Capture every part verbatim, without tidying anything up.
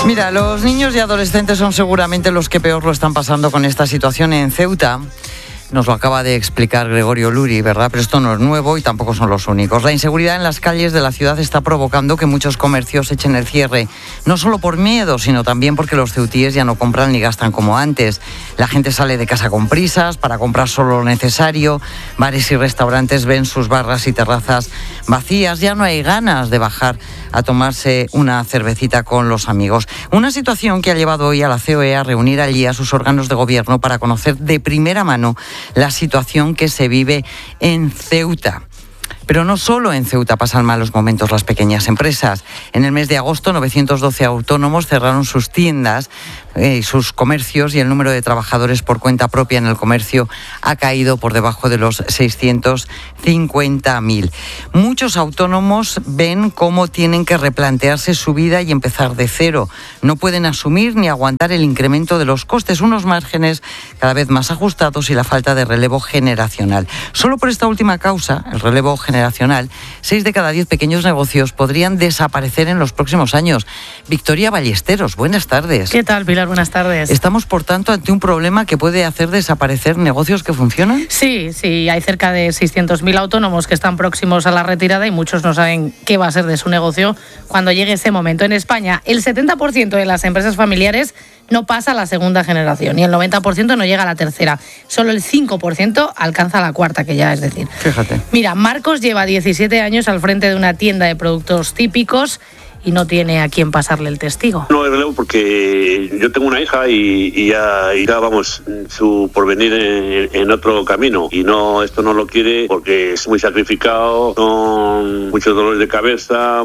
Mira, los niños y adolescentes son seguramente los que peor lo están pasando con esta situación en Ceuta. Nos lo acaba de explicar Gregorio Luri, ¿verdad? Pero esto no es nuevo y tampoco son los únicos. La inseguridad en las calles de la ciudad está provocando que muchos comercios echen el cierre. No solo por miedo, sino también porque los ceutíes ya no compran ni gastan como antes. La gente sale de casa con prisas para comprar solo lo necesario. Bares y restaurantes ven sus barras y terrazas vacías. Ya no hay ganas de bajar a tomarse una cervecita con los amigos. Una situación que ha llevado hoy a la C O E a reunir allí a sus órganos de gobierno para conocer de primera mano la situación que se vive en Ceuta. Pero no solo en Ceuta pasan malos momentos las pequeñas empresas. En el mes de agosto, novecientos doce autónomos cerraron sus tiendas y eh, sus comercios, y el número de trabajadores por cuenta propia en el comercio ha caído por debajo de los seiscientos cincuenta mil. Muchos autónomos ven cómo tienen que replantearse su vida y empezar de cero. No pueden asumir ni aguantar el incremento de los costes, unos márgenes cada vez más ajustados y la falta de relevo generacional. Solo por esta última causa, el relevo generacional, seis de cada diez pequeños negocios podrían desaparecer en los próximos años. Victoria Ballesteros, buenas tardes. ¿Qué tal, Pilar? Buenas tardes. ¿Estamos, por tanto, ante un problema que puede hacer desaparecer negocios que funcionan? Sí, sí, hay cerca de seiscientos mil autónomos que están próximos a la retirada y muchos no saben qué va a ser de su negocio cuando llegue ese momento. En España, el setenta por ciento de las empresas familiares no pasa a la segunda generación y el noventa por ciento no llega a la tercera. Solo el cinco por ciento alcanza la cuarta, que ya es decir. Fíjate. Mira, Marcos lleva diecisiete años al frente de una tienda de productos típicos y no tiene a quién pasarle el testigo. No hay relevo porque yo tengo una hija y, y ya, y ya vamos, su porvenir en, en otro camino. Y no, esto no lo quiere porque es muy sacrificado, son muchos dolores de cabeza,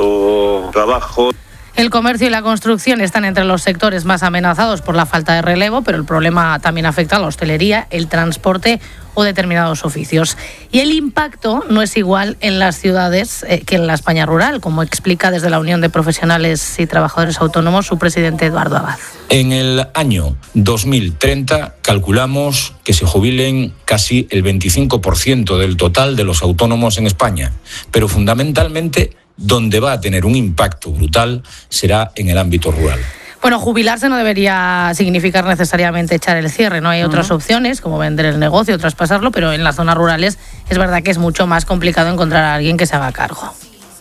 mucho trabajo. El comercio y la construcción están entre los sectores más amenazados por la falta de relevo, pero el problema también afecta a la hostelería, el transporte o determinados oficios. Y el impacto no es igual en las ciudades eh, que en la España rural, como explica desde la Unión de Profesionales y Trabajadores Autónomos su presidente Eduardo Abad. En el año dos mil treinta calculamos que se jubilen casi el veinticinco por ciento del total de los autónomos en España, pero fundamentalmente donde va a tener un impacto brutal será en el ámbito rural. Bueno, jubilarse no debería significar necesariamente echar el cierre, ¿no? Hay otras uh-huh. opciones, como vender el negocio, traspasarlo, pero en las zonas rurales es verdad que es mucho más complicado encontrar a alguien que se haga cargo.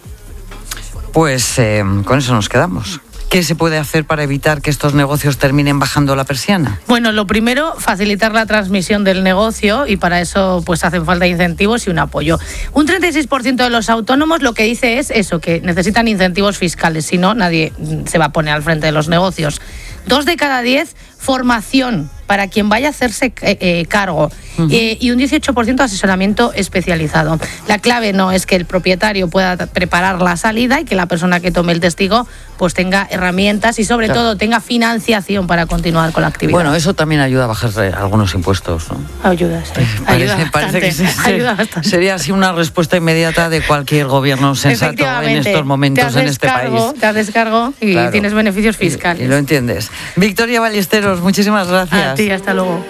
Pues eh, con eso nos quedamos. ¿Qué se puede hacer para evitar que estos negocios terminen bajando la persiana? Bueno, lo primero, facilitar la transmisión del negocio, y para eso pues hacen falta incentivos y un apoyo. Un treinta y seis por ciento de los autónomos lo que dice es eso, que necesitan incentivos fiscales, si no, nadie se va a poner al frente de los negocios. Dos de cada diez, formación para quien vaya a hacerse eh, eh, cargo. Uh-huh. Eh, y un dieciocho por ciento asesoramiento especializado. La clave no es que el propietario pueda preparar la salida y que la persona que tome el testigo pues tenga herramientas y sobre claro. todo tenga financiación para continuar con la actividad. Bueno, eso también ayuda a bajar algunos impuestos, ¿no? Ayuda, sí. Parece, ayuda parece que se, ayuda bastante. Sería así una respuesta inmediata de cualquier gobierno sensato en estos momentos en este cargo, país. Te haces cargo y claro. tienes beneficios fiscales. Y, y lo entiendes. Victoria Ballesteros, muchísimas gracias. A ti, hasta luego.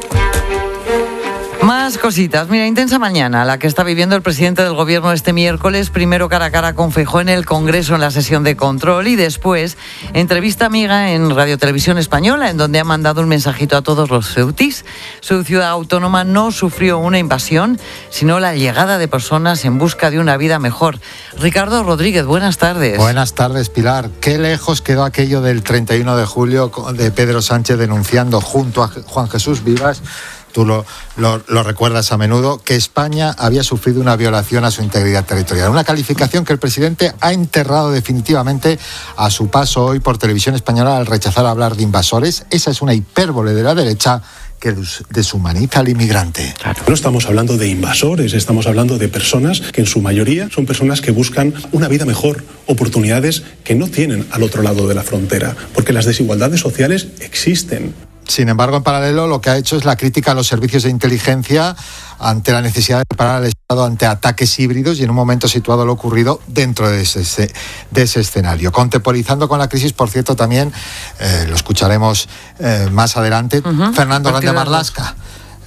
Más cositas. Mira, intensa mañana la que está viviendo el presidente del gobierno este miércoles, primero cara a cara con Feijóo en el Congreso en la sesión de control y después entrevista amiga en Radio Televisión Española, en donde ha mandado un mensajito a todos los ceutís. Su ciudad autónoma no sufrió una invasión, sino la llegada de personas en busca de una vida mejor. Ricardo Rodríguez, buenas tardes. Buenas tardes, Pilar. Qué lejos quedó aquello del treinta y uno de julio de Pedro Sánchez denunciando junto a Juan Jesús Vivas, tú lo, lo, lo recuerdas a menudo, que España había sufrido una violación a su integridad territorial. Una calificación que el presidente ha enterrado definitivamente a su paso hoy por Televisión Española al rechazar hablar de invasores. Esa es una hipérbole de la derecha que deshumaniza al inmigrante. Claro. No estamos hablando de invasores, estamos hablando de personas que en su mayoría son personas que buscan una vida mejor, oportunidades que no tienen al otro lado de la frontera, porque las desigualdades sociales existen. Sin embargo, en paralelo, lo que ha hecho es la crítica a los servicios de inteligencia ante la necesidad de preparar al Estado ante ataques híbridos y en un momento situado lo ocurrido dentro de ese, de ese escenario. Contemporizando con la crisis, por cierto, también, eh, lo escucharemos eh, más adelante, uh-huh. Fernando Grande Marlaska,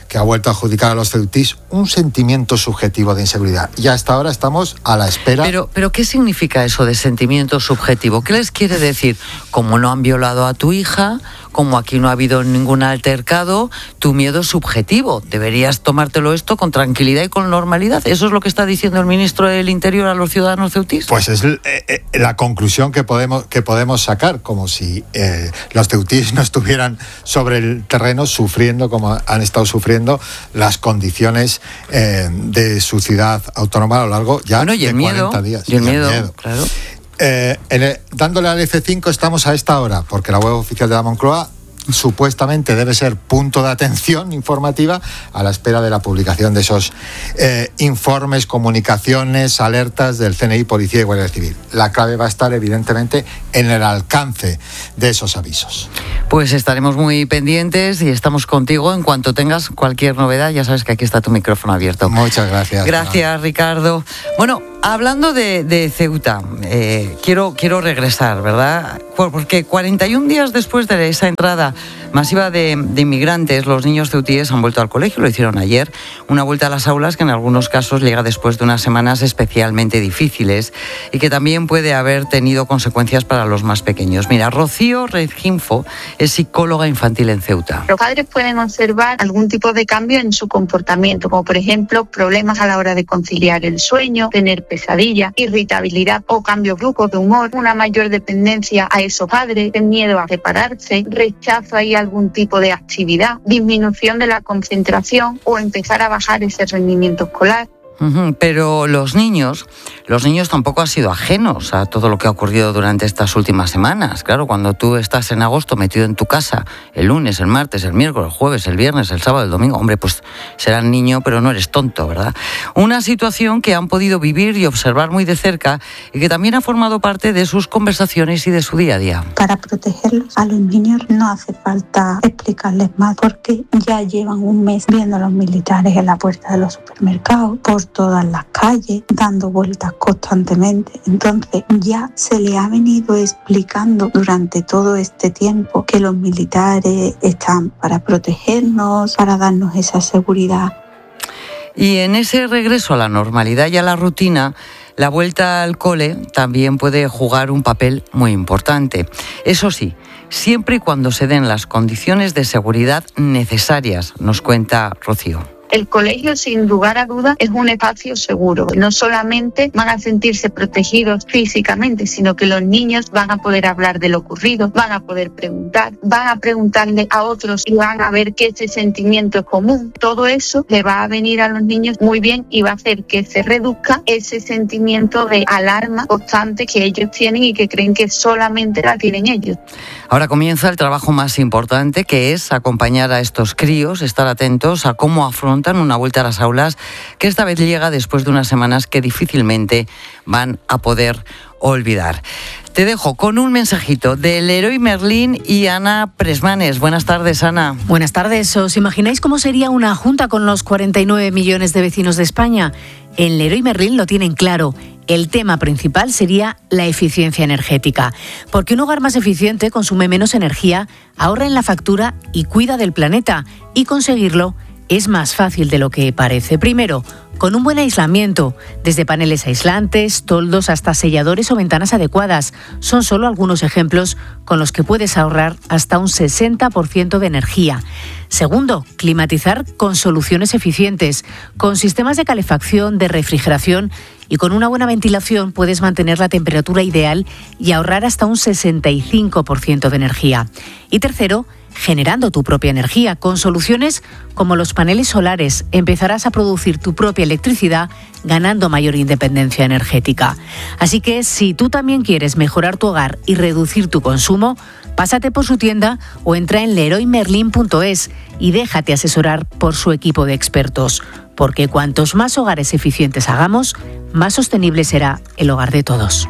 que ha vuelto a adjudicar a los ceutís un sentimiento subjetivo de inseguridad. Y hasta ahora estamos a la espera. Pero, pero ¿qué significa eso de sentimiento subjetivo? ¿Qué les quiere decir? Como no han violado a tu hija, como aquí no ha habido ningún altercado, tu miedo es subjetivo. Deberías tomártelo esto con tranquilidad y con normalidad. ¿Eso es lo que está diciendo el ministro del Interior a los ciudadanos ceutís? Pues es eh, eh, la conclusión que podemos, que podemos sacar, como si eh, los ceutís no estuvieran sobre el terreno sufriendo, como han estado sufriendo, las condiciones eh, de su ciudad autónoma a lo largo ya bueno, y de miedo, cuarenta días. Y el, y el miedo, miedo, claro. Eh, en el, dándole al F cinco estamos a esta hora, porque la web oficial de la Moncloa supuestamente debe ser punto de atención informativa a la espera de la publicación de esos eh, informes, comunicaciones, alertas del C N I, Policía y Guardia Civil. La clave va a estar evidentemente en el alcance de esos avisos. Pues estaremos muy pendientes y estamos contigo en cuanto tengas cualquier novedad. Ya sabes que aquí está tu micrófono abierto. Muchas gracias. Gracias, Ricardo. Bueno, hablando de, de Ceuta, eh, quiero, quiero regresar, ¿verdad? Porque cuarenta y un días después de esa entrada masiva de, de inmigrantes, los niños ceutíes han vuelto al colegio, lo hicieron ayer, una vuelta a las aulas que en algunos casos llega después de unas semanas especialmente difíciles y que también puede haber tenido consecuencias para los más pequeños. Mira, Rocío Reginfo es psicóloga infantil en Ceuta. Los padres pueden observar algún tipo de cambio en su comportamiento, como por ejemplo problemas a la hora de conciliar el sueño, tener pesadillas, irritabilidad o cambios bruscos de humor, una mayor dependencia a esos padres, miedo a separarse, rechazo a ir a algún tipo de actividad, disminución de la concentración o empezar a bajar ese rendimiento escolar. Uh-huh, pero los niños, los niños tampoco han sido ajenos a todo lo que ha ocurrido durante estas últimas semanas. Claro, cuando tú estás en agosto metido en tu casa, el lunes, el martes, el miércoles, el jueves, el viernes, el sábado, el domingo, hombre, pues serás niño, pero no eres tonto, ¿verdad? Una situación que han podido vivir y observar muy de cerca y que también ha formado parte de sus conversaciones y de su día a día. Para protegerlos a los niños no hace falta explicarles más, porque ya llevan un mes viendo a los militares en la puerta de los supermercados, por todas las calles, dando vueltas constantemente. Entonces ya se le ha venido explicando durante todo este tiempo que los militares están para protegernos, para darnos esa seguridad. Y en ese regreso a la normalidad y a la rutina, la vuelta al cole también puede jugar un papel muy importante. Eso sí, siempre y cuando se den las condiciones de seguridad necesarias, nos cuenta Rocío. El colegio, sin lugar a dudas, es un espacio seguro. No solamente van a sentirse protegidos físicamente, sino que los niños van a poder hablar de lo ocurrido, van a poder preguntar, van a preguntarle a otros y van a ver que ese sentimiento es común. Todo eso le va a venir a los niños muy bien y va a hacer que se reduzca ese sentimiento de alarma constante que ellos tienen y que creen que solamente la tienen ellos. Ahora comienza el trabajo más importante, que es acompañar a estos críos, estar atentos a cómo afrontan una vuelta a las aulas, que esta vez llega después de unas semanas que difícilmente van a poder olvidar. Te dejo con un mensajito del Leroy Merlin y Ana Presmanes. Buenas tardes, Ana. Buenas tardes. ¿Os imagináis cómo sería una junta con los cuarenta y nueve millones de vecinos de España? En Leroy Merlin lo tienen claro. El tema principal sería la eficiencia energética, porque un hogar más eficiente consume menos energía, ahorra en la factura y cuida del planeta. Y conseguirlo es más fácil de lo que parece. Primero, con un buen aislamiento, desde paneles aislantes, toldos hasta selladores o ventanas adecuadas. Son solo algunos ejemplos con los que puedes ahorrar hasta un sesenta por ciento de energía. Segundo, climatizar con soluciones eficientes, con sistemas de calefacción, de refrigeración y con una buena ventilación puedes mantener la temperatura ideal y ahorrar hasta un sesenta y cinco por ciento de energía. Y tercero, generando tu propia energía. Con soluciones como los paneles solares empezarás a producir tu propia electricidad ganando mayor independencia energética. Así que si tú también quieres mejorar tu hogar y reducir tu consumo, pásate por su tienda o entra en leroy merlin punto es y déjate asesorar por su equipo de expertos. Porque cuantos más hogares eficientes hagamos, más sostenible será el hogar de todos.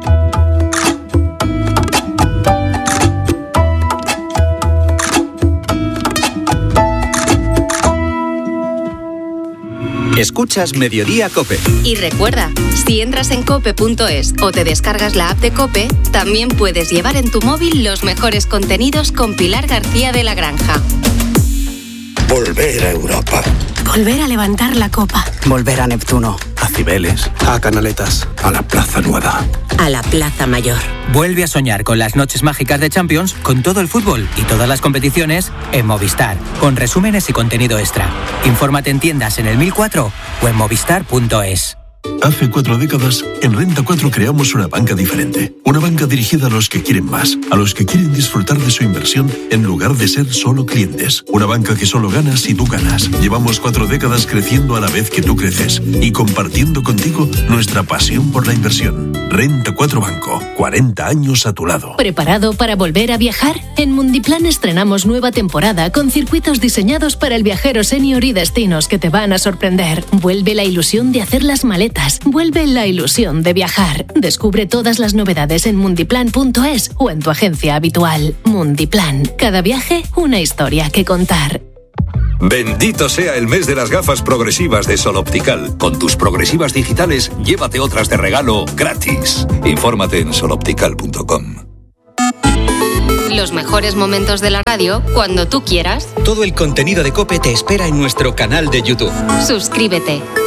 Escuchas Mediodía COPE. Y recuerda, si entras en cope punto es o te descargas la app de COPE, también puedes llevar en tu móvil los mejores contenidos con Pilar García de la Granja. Volver a Europa. Volver a levantar la copa. Volver a Neptuno. A Cibeles. A Canaletas. A la Plaza Nueva. A la Plaza Mayor. Vuelve a soñar con las noches mágicas de Champions, con todo el fútbol y todas las competiciones en Movistar, con resúmenes y contenido extra. Infórmate en tiendas en el mil cuatro o en movistar punto es. Hace cuatro décadas, en Renta cuatro creamos una banca diferente. Una banca dirigida a los que quieren más, a los que quieren disfrutar de su inversión en lugar de ser solo clientes. Una banca que solo gana si tú ganas. Llevamos cuatro décadas creciendo a la vez que tú creces y compartiendo contigo nuestra pasión por la inversión. Renta cuatro Banco, cuarenta años a tu lado. ¿Preparado para volver a viajar? En Mundiplan estrenamos nueva temporada con circuitos diseñados para el viajero senior y destinos que te van a sorprender. Vuelve la ilusión de hacer las maletas. Vuelve la ilusión de viajar. Descubre todas las novedades en mundiplan punto es o en tu agencia habitual. Mundiplan. Cada viaje, una historia que contar. Bendito sea el mes de las gafas progresivas de Sol Optical. Con tus progresivas digitales, llévate otras de regalo gratis. Infórmate en sol optical punto com. Los mejores momentos de la radio cuando tú quieras. Todo el contenido de COPE te espera en nuestro canal de YouTube. Suscríbete.